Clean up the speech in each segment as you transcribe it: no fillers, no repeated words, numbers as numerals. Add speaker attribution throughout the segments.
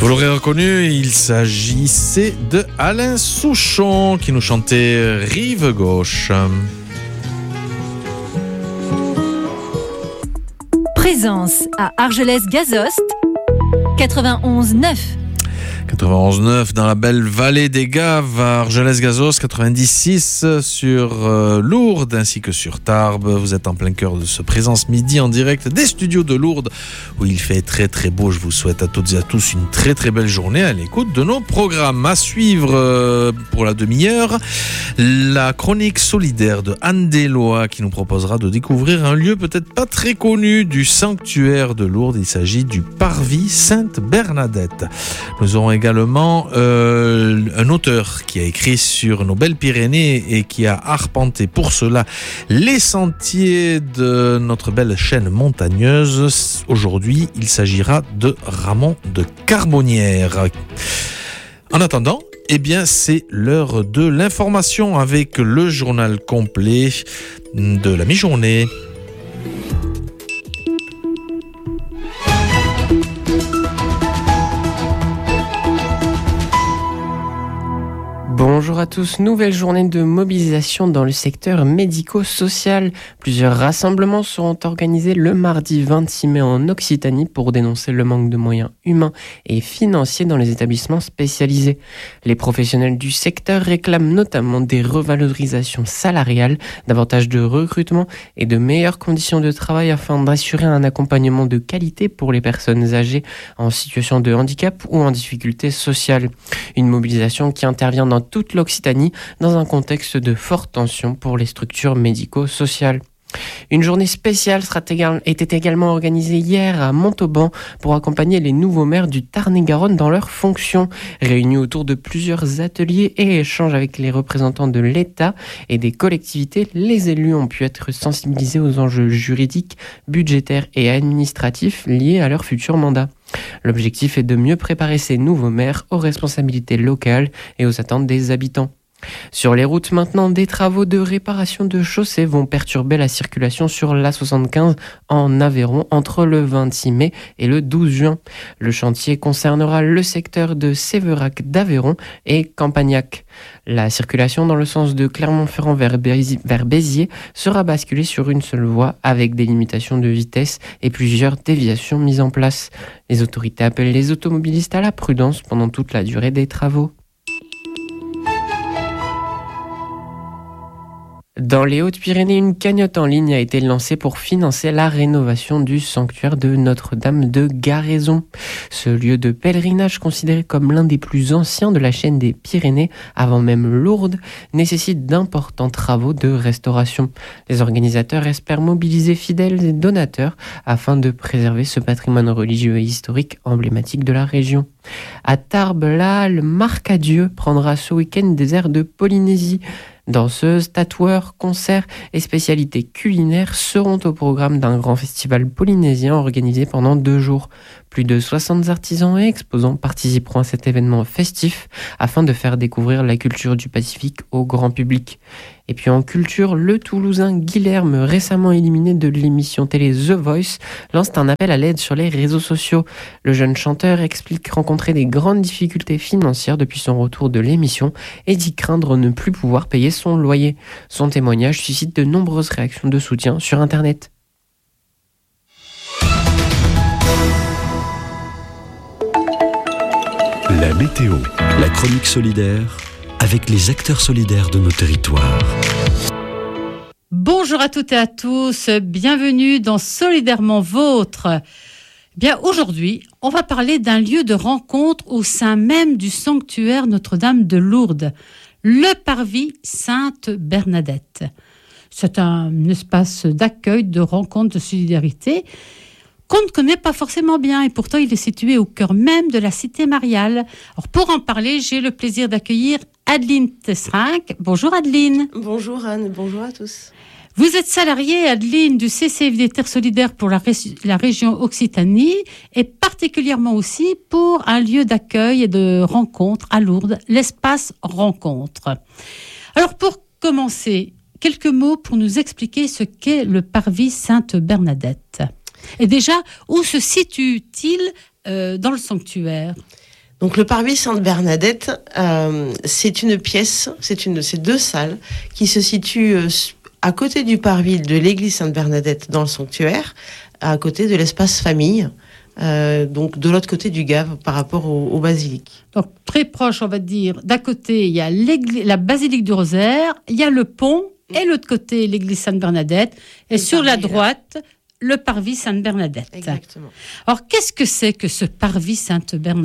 Speaker 1: Vous l'aurez reconnu, il s'agissait de Alain Souchon qui nous chantait Rive Gauche.
Speaker 2: Présence à Argelès-Gazost, 91.9.
Speaker 1: 91.9 dans la belle vallée des Gaves à Argelès-Gazost, 96 sur Lourdes ainsi que sur Tarbes. Vous êtes en plein cœur de ce Présence Midi en direct des studios de Lourdes où il fait très très beau. Je vous souhaite à toutes et à tous une très très belle journée à l'écoute de nos programmes. À suivre pour la demi-heure, la chronique solidaire de Anne Deslois qui nous proposera de découvrir un lieu peut-être pas très connu du sanctuaire de Lourdes. Il s'agit du Parvis Sainte-Bernadette. Nous aurons également un auteur qui a écrit sur nos belles Pyrénées et qui a arpenté pour cela les sentiers de notre belle chaîne montagneuse. Aujourd'hui, il s'agira de Ramon de Carbonnières. En attendant, c'est l'heure de l'information avec le journal complet de la mi-journée.
Speaker 3: Bonjour à tous, nouvelle journée de mobilisation dans le secteur médico-social. Plusieurs rassemblements seront organisés le mardi 26 mai en Occitanie pour dénoncer le manque de moyens humains et financiers dans les établissements spécialisés. Les professionnels du secteur réclament notamment des revalorisations salariales, davantage de recrutement et de meilleures conditions de travail afin d'assurer un accompagnement de qualité pour les personnes âgées en situation de handicap ou en difficulté sociale. Une mobilisation qui intervient dans toute l'Occitanie dans un contexte de forte tension pour les structures médico-sociales. Une journée spéciale était également organisée hier à Montauban pour accompagner les nouveaux maires du Tarn-et-Garonne dans leurs fonctions. Réunis autour de plusieurs ateliers et échanges avec les représentants de l'État et des collectivités, les élus ont pu être sensibilisés aux enjeux juridiques, budgétaires et administratifs liés à leur futur mandat. L'objectif est de mieux préparer ces nouveaux maires aux responsabilités locales et aux attentes des habitants. Sur les routes maintenant, des travaux de réparation de chaussées vont perturber la circulation sur l'A75 en Aveyron entre le 26 mai et le 12 juin. Le chantier concernera le secteur de Sévérac d'Aveyron et Campagnac. La circulation dans le sens de Clermont-Ferrand vers Béziers sera basculée sur une seule voie avec des limitations de vitesse et plusieurs déviations mises en place. Les autorités appellent les automobilistes à la prudence pendant toute la durée des travaux. Dans les Hautes-Pyrénées, une cagnotte en ligne a été lancée pour financer la rénovation du sanctuaire de Notre-Dame de Garaison. Ce lieu de pèlerinage, considéré comme l'un des plus anciens de la chaîne des Pyrénées, avant même Lourdes, nécessite d'importants travaux de restauration. Les organisateurs espèrent mobiliser fidèles et donateurs afin de préserver ce patrimoine religieux et historique emblématique de la région. À Tarbes, la halle Marcadieu prendra ce week-end des airs de Polynésie. Danseuses, tatoueurs, concerts et spécialités culinaires seront au programme d'un grand festival polynésien organisé pendant 2 jours. Plus de 60 artisans et exposants participeront à cet événement festif afin de faire découvrir la culture du Pacifique au grand public. Et puis en culture, le Toulousain Guilherme, récemment éliminé de l'émission télé The Voice, lance un appel à l'aide sur les réseaux sociaux. Le jeune chanteur explique rencontrer des grandes difficultés financières depuis son retour de l'émission et dit craindre ne plus pouvoir payer son loyer. Son témoignage suscite de nombreuses réactions de soutien sur Internet.
Speaker 4: La météo, la chronique solidaire, avec les acteurs solidaires de nos territoires.
Speaker 5: Bonjour à toutes et à tous, bienvenue dans Solidairement Vôtre. Bien, aujourd'hui, on va parler d'un lieu de rencontre au sein même du sanctuaire Notre-Dame de Lourdes, le Parvis Sainte-Bernadette. C'est un espace d'accueil, de rencontre, de solidarité qu'on ne connaît pas forcément bien et pourtant il est situé au cœur même de la cité mariale. Alors pour en parler, j'ai le plaisir d'accueillir Adeline Tesrinck. Bonjour Adeline.
Speaker 6: Bonjour Anne, bonjour à tous.
Speaker 5: Vous êtes salariée, Adeline, du CCFD Terre Solidaire pour la région Occitanie et particulièrement aussi pour un lieu d'accueil et de rencontre à Lourdes, l'espace Rencontre. Alors pour commencer, quelques mots pour nous expliquer ce qu'est le Parvis Sainte-Bernadette. Et déjà, où se situe-t-il dans le sanctuaire ?
Speaker 6: Donc le parvis Sainte-Bernadette, c'est une pièce, c'est une de ces 2 salles qui se situent à côté du parvis de l'église Sainte-Bernadette dans le sanctuaire, à côté de l'espace famille, donc de l'autre côté du Gave par rapport au basilique.
Speaker 5: Donc très proche, on va dire. D'un côté, il y a la basilique du Rosaire, il y a le pont, et l'autre côté, l'église Sainte-Bernadette, et sur la droite, le parvis Sainte-Bernadette.
Speaker 6: Exactement.
Speaker 5: Alors, qu'est-ce que c'est que ce parvis Sainte-Bernadette ?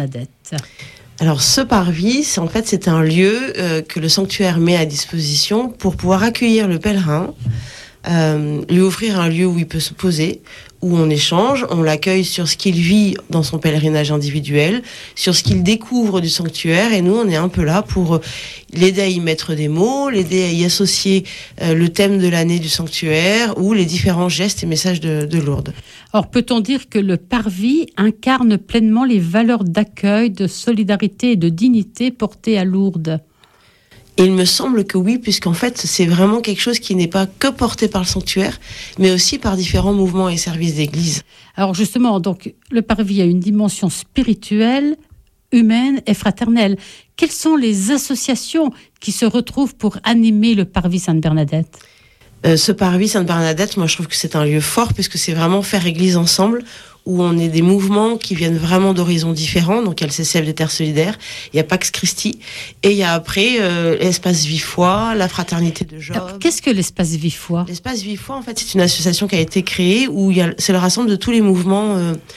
Speaker 6: Alors, ce parvis, c'est un lieu que le sanctuaire met à disposition pour pouvoir accueillir le pèlerin, lui offrir un lieu où il peut se poser, où on échange, on l'accueille sur ce qu'il vit dans son pèlerinage individuel, sur ce qu'il découvre du sanctuaire, et nous, on est un peu là pour l'aider à y mettre des mots, l'aider à y associer le thème de l'année du sanctuaire ou les différents gestes et messages de Lourdes.
Speaker 5: Alors, peut-on dire que le parvis incarne pleinement les valeurs d'accueil, de solidarité et de dignité portées à Lourdes ?
Speaker 6: Et il me semble que oui, puisqu'en fait, c'est vraiment quelque chose qui n'est pas que porté par le sanctuaire, mais aussi par différents mouvements et services d'église.
Speaker 5: Alors justement, donc, le parvis a une dimension spirituelle, humaine et fraternelle. Quelles sont les associations qui se retrouvent pour animer le parvis Sainte-Bernadette ?
Speaker 6: Ce parvis Sainte-Bernadette, moi je trouve que c'est un lieu fort, puisque c'est vraiment faire église ensemble, où on est des mouvements qui viennent vraiment d'horizons différents. Donc il y a le CCF des Terres Solidaires, il y a Pax Christi, et il y a après l'Espace Vie-Foi, la Fraternité de Job.
Speaker 5: Alors, qu'est-ce que l'Espace Vie-Foi ?
Speaker 6: L'Espace Vie-Foi, en fait, c'est une association qui a été créée, où c'est le rassemble de tous les mouvements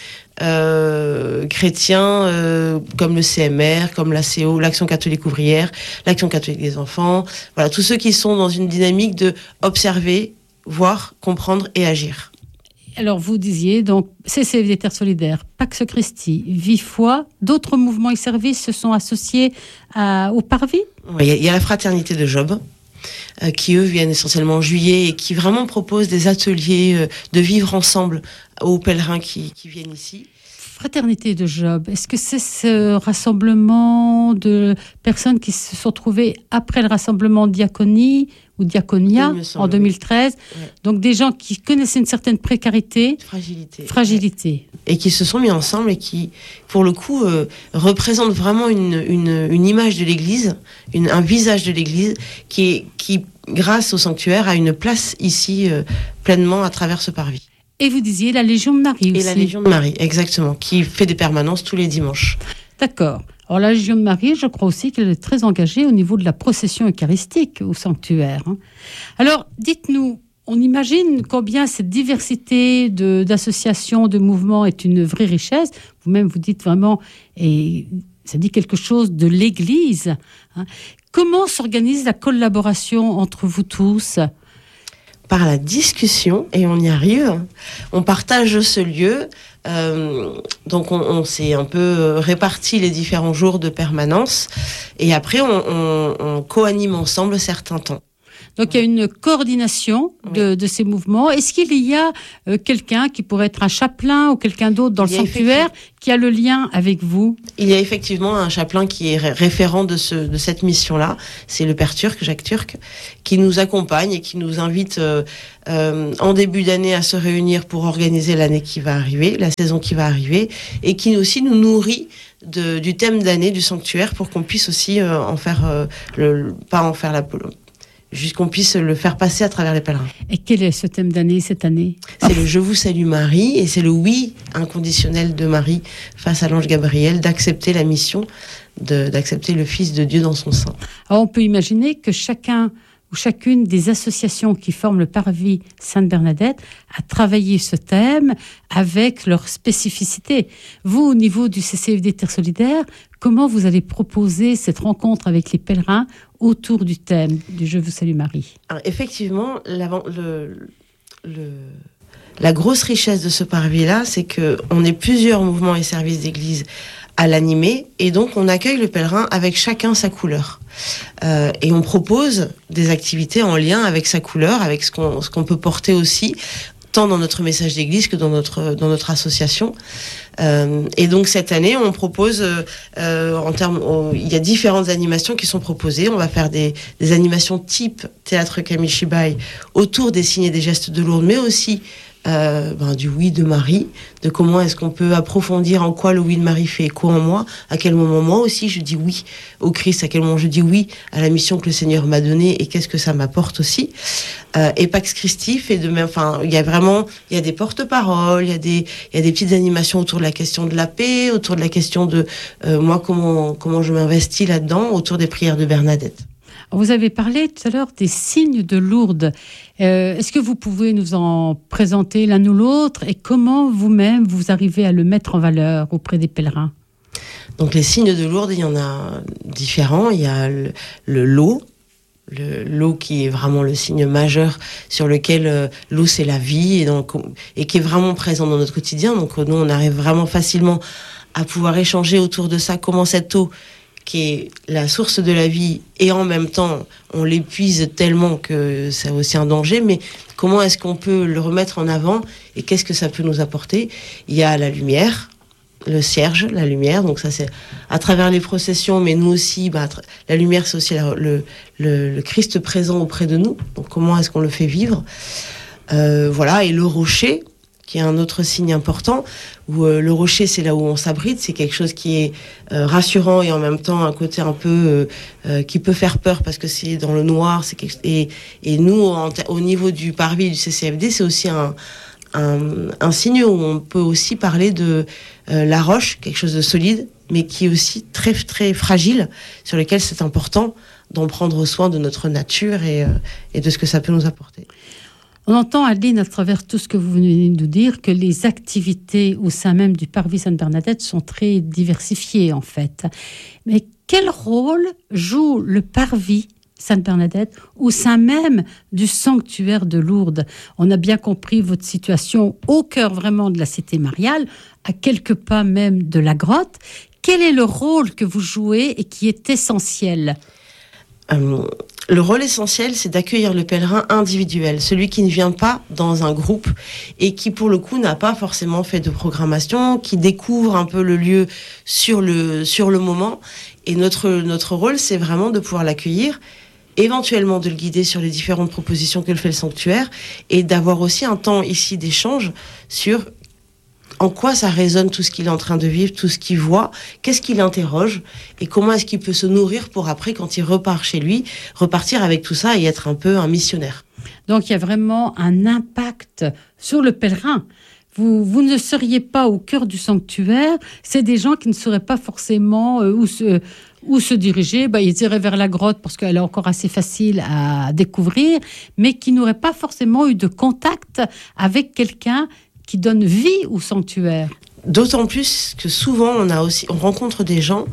Speaker 6: chrétiens, comme le CMR, comme l'ACO, l'Action catholique ouvrière, l'Action catholique des enfants. Voilà, tous ceux qui sont dans une dynamique de observer, voir, comprendre et agir.
Speaker 5: Alors, vous disiez, donc, CCF des Terres Solidaires, Pax Christi, Vie-Foi, d'autres mouvements et services se sont associés au parvis ?
Speaker 6: Il y a la Fraternité de Job, qui eux viennent essentiellement en juillet et qui vraiment proposent des ateliers de vivre ensemble aux pèlerins qui viennent ici.
Speaker 5: Fraternité de Job, est-ce que c'est ce rassemblement de personnes qui se sont trouvées après le rassemblement Diaconie ou Diaconia en 2013 ? Ouais. Donc des gens qui connaissaient une certaine précarité, fragilité.
Speaker 6: Et qui se sont mis ensemble et qui, pour le coup, représentent vraiment une image de l'Église, un visage de l'Église qui, grâce au sanctuaire, a une place ici pleinement à travers ce parvis.
Speaker 5: Et vous disiez la Légion de Marie aussi.
Speaker 6: Et la Légion de Marie, exactement, qui fait des permanences tous les dimanches.
Speaker 5: D'accord. Alors la Légion de Marie, je crois aussi qu'elle est très engagée au niveau de la procession eucharistique au sanctuaire. Alors, dites-nous, on imagine combien cette diversité d'associations, de mouvements est une vraie richesse. Vous-même, vous dites vraiment, et ça dit quelque chose de l'Église. Comment s'organise la collaboration entre vous tous ?
Speaker 6: Par la discussion, et on y arrive. On partage ce lieu, donc on s'est un peu réparti les différents jours de permanence, et après on co-anime ensemble certains temps.
Speaker 5: Donc il y a une coordination de ces mouvements. Est-ce qu'il y a quelqu'un qui pourrait être un chapelain ou quelqu'un d'autre dans le sanctuaire qui a le lien avec vous ?
Speaker 6: Il y a effectivement un chapelain qui est référent de cette mission-là. C'est le Père Turc, Jacques Turc, qui nous accompagne et qui nous invite en début d'année à se réunir pour organiser l'année qui va arriver, la saison qui va arriver, et qui aussi nous nourrit du thème d'année du sanctuaire pour qu'on puisse aussi juste qu'on puisse le faire passer à travers les pèlerins.
Speaker 5: Et quel est ce thème d'année cette année ?
Speaker 6: C'est le « Je vous salue Marie » et c'est le oui inconditionnel de Marie face à l'ange Gabriel d'accepter la mission, d'accepter le Fils de Dieu dans son sein.
Speaker 5: Alors on peut imaginer que chacun ou chacune des associations qui forment le parvis Sainte-Bernadette a travaillé ce thème avec leur spécificité. Vous, au niveau du CCF des Terres Solidaires, comment vous allez proposer cette rencontre avec les pèlerins autour du thème du « Je vous salue Marie » ?
Speaker 6: Alors, effectivement, la grosse richesse de ce parvis-là, c'est qu'on est plusieurs mouvements et services d'église à l'animer, et donc on accueille le pèlerin avec chacun sa couleur. Et on propose des activités en lien avec sa couleur, avec ce qu'on peut porter aussi, tant dans notre message d'église que dans notre association. Et donc cette année, on propose, il y a différentes animations qui sont proposées. On va faire des animations type théâtre Kamishibai autour des signes et des gestes de Lourdes, mais aussi du oui de Marie, de comment est-ce qu'on peut approfondir en quoi le oui de Marie fait écho en moi, à quel moment moi aussi je dis oui au Christ, à quel moment je dis oui à la mission que le Seigneur m'a donnée et qu'est-ce que ça m'apporte aussi. Et Pax Christi fait de même, il y a des porte-paroles, il y a des petites animations autour de la question de la paix, autour de la question de moi comment je m'investis là-dedans, autour des prières de Bernadette.
Speaker 5: Vous avez parlé tout à l'heure des signes de Lourdes. Est-ce que vous pouvez nous en présenter l'un ou l'autre et comment vous-même vous arrivez à le mettre en valeur auprès des pèlerins?
Speaker 6: Donc les signes de Lourdes, il y en a différents. Il y a l'eau qui est vraiment le signe majeur sur lequel l'eau c'est la vie et qui est vraiment présent dans notre quotidien. Donc nous on arrive vraiment facilement à pouvoir échanger autour de ça, comment cette eau qui est la source de la vie et en même temps on l'épuise tellement que c'est aussi un danger, mais comment est-ce qu'on peut le remettre en avant et qu'est-ce que ça peut nous apporter? Il y a la lumière, le cierge, la lumière, donc ça c'est à travers les processions, mais nous aussi, la lumière c'est aussi le Christ présent auprès de nous, donc comment est-ce qu'on le fait vivre, et le rocher, qui est un autre signe important, où le rocher, c'est là où on s'abrite, c'est quelque chose qui est rassurant et en même temps un côté un peu qui peut faire peur parce que c'est dans le noir. Et nous, au niveau du parvis du CCFD, c'est aussi un signe où on peut aussi parler de la roche, quelque chose de solide, mais qui est aussi très, très fragile, sur lequel c'est important d'en prendre soin de notre nature et de ce que ça peut nous apporter.
Speaker 5: On entend, Adeline, à travers tout ce que vous venez de nous dire, que les activités au sein même du Parvis Sainte-Bernadette sont très diversifiées, en fait. Mais quel rôle joue le Parvis Sainte-Bernadette au sein même du sanctuaire de Lourdes? On a bien compris votre situation au cœur vraiment de la cité mariale, à quelques pas même de la grotte. Quel est le rôle que vous jouez et qui est essentiel?
Speaker 6: Le rôle essentiel, c'est d'accueillir le pèlerin individuel, celui qui ne vient pas dans un groupe et qui, pour le coup, n'a pas forcément fait de programmation, qui découvre un peu le lieu sur le moment. Et notre rôle, c'est vraiment de pouvoir l'accueillir, éventuellement de le guider sur les différentes propositions que fait le sanctuaire et d'avoir aussi un temps ici d'échange sur en quoi ça résonne tout ce qu'il est en train de vivre, tout ce qu'il voit, qu'est-ce qu'il interroge et comment est-ce qu'il peut se nourrir pour après, quand il repart chez lui, repartir avec tout ça et être un peu un missionnaire.
Speaker 5: Donc il y a vraiment un impact sur le pèlerin. Vous ne seriez pas au cœur du sanctuaire, c'est des gens qui ne sauraient pas forcément où se diriger. Ils iraient vers la grotte parce qu'elle est encore assez facile à découvrir, mais qui n'auraient pas forcément eu de contact avec quelqu'un qui donne vie au sanctuaire.
Speaker 6: D'autant plus que souvent on rencontre des gens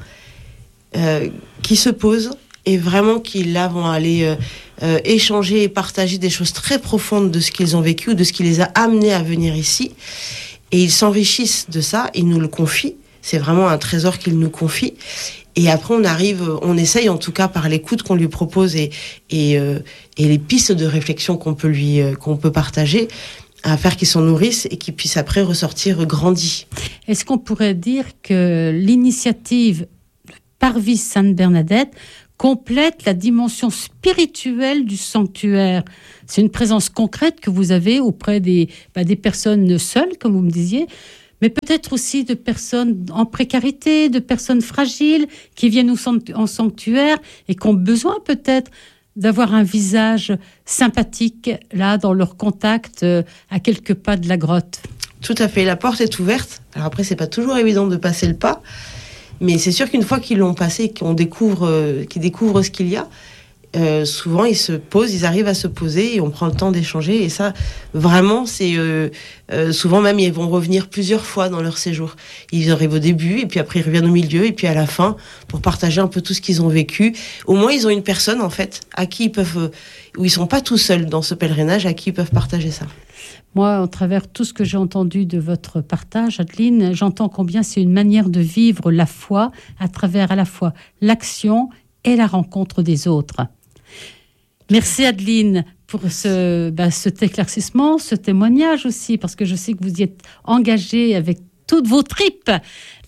Speaker 6: qui se posent et vraiment qui là vont aller échanger et partager des choses très profondes de ce qu'ils ont vécu ou de ce qui les a amenés à venir ici, et ils s'enrichissent de ça, ils nous le confient, c'est vraiment un trésor qu'ils nous confient. Et après, on essaye en tout cas par l'écoute qu'on lui propose et les pistes de réflexion qu'on peut partager, à faire qu'ils s'en nourrissent et qu'ils puissent après ressortir grandis.
Speaker 5: Est-ce qu'on pourrait dire que l'initiative Parvis Sainte-Bernadette complète la dimension spirituelle du sanctuaire? C'est une présence concrète que vous avez auprès des personnes seules, comme vous me disiez, mais peut-être aussi de personnes en précarité, de personnes fragiles qui viennent en sanctuaire et qui ont besoin peut-être d'avoir un visage sympathique là dans leur contact à quelques pas de la grotte.
Speaker 6: Tout à fait, la porte est ouverte. Alors après, c'est pas toujours évident de passer le pas, mais c'est sûr qu'une fois qu'ils l'ont passé, qu'ils découvrent ce qu'il y a, souvent ils arrivent à se poser et on prend le temps d'échanger. Et ça, vraiment, c'est souvent même ils vont revenir plusieurs fois dans leur séjour. Ils arrivent au début et puis après ils reviennent au milieu et puis à la fin pour partager un peu tout ce qu'ils ont vécu. Au moins ils ont une personne en fait à qui ils peuvent, où ils sont pas tout seuls dans ce pèlerinage, à qui ils peuvent partager ça.
Speaker 5: Moi, au travers tout ce que j'ai entendu de votre partage, Adeline, j'entends combien c'est une manière de vivre la foi à travers à la fois l'action et la rencontre des autres. Merci Adeline pour cet éclaircissement, ce témoignage aussi, parce que je sais que vous y êtes engagée avec toutes vos tripes.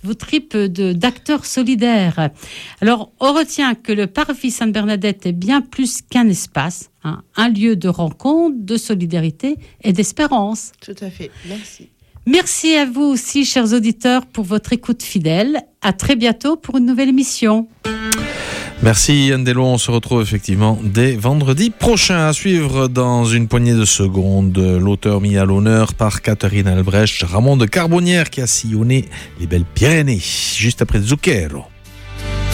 Speaker 5: vos tripes d'acteurs solidaires. Alors, on retient que le Parvis Sainte-Bernadette est bien plus qu'un espace, un lieu de rencontre, de solidarité et d'espérance.
Speaker 6: Tout à fait, merci.
Speaker 5: Merci à vous aussi, chers auditeurs, pour votre écoute fidèle. À très bientôt pour une nouvelle émission.
Speaker 1: Merci Yann Delon, on se retrouve effectivement dès vendredi prochain. À suivre dans une poignée de secondes, l'auteur mis à l'honneur par Catherine Albrecht, Ramon de Carbonnière qui a sillonné les belles Pyrénées, juste après Zucchero.